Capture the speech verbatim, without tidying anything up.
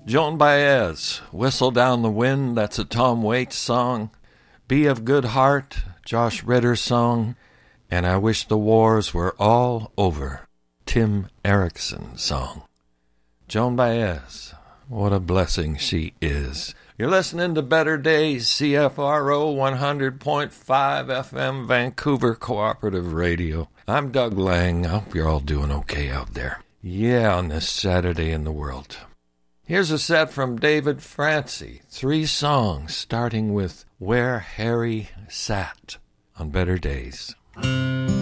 Joan Baez, Whistle Down the Wind, that's a Tom Waits song. Be of Good Heart, Josh Ritter's song. And I Wish the Wars Were All Over, Tim Erickson's song. Joan Baez, what a blessing she is. You're listening to Better Days, C F R O one hundred point five F M, Vancouver Cooperative Radio. I'm Doug Lang. I hope you're all doing okay out there. Yeah, on this Saturday in the world. Here's a set from David Francie. Three songs, starting with Where Harry Sat on Better Days.